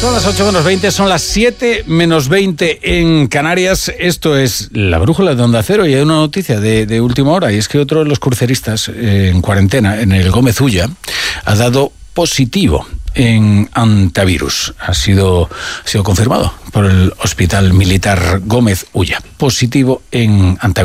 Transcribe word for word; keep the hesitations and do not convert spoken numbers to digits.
Son las ocho menos veinte, son las siete menos veinte en Canarias. Esto es La Brújula de Onda Cero y hay una noticia de, de última hora, y es que otro de los cruceristas eh, en cuarentena, en el Gómez Ulla, ha dado positivo en antivirus. Ha sido, ha sido confirmado por el Hospital Militar Gómez Ulla. Positivo en antivirus.